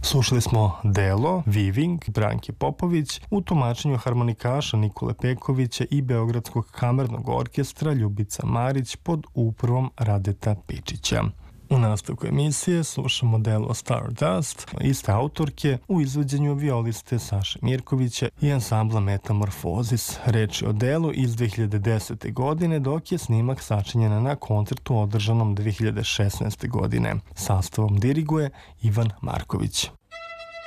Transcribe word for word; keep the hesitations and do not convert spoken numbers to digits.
Slušali smo delo Viving Branke Popović u tumačenju harmonikaša Nikole Pekovića i Beogradskog kamernog orkestra Ljubica Marić pod upravom Radeta Pičića. U nastavku emisije slušamo delo Stardust, iste autorke, u izvođenju violiste Saše Mirkovića i ansambla Metamorfozis. Reč je o delu iz dve hiljade desete. godine, dok je snimak sačinjen na koncertu održanom dve hiljade šesnaeste. godine. Sastavom diriguje Ivan Marković.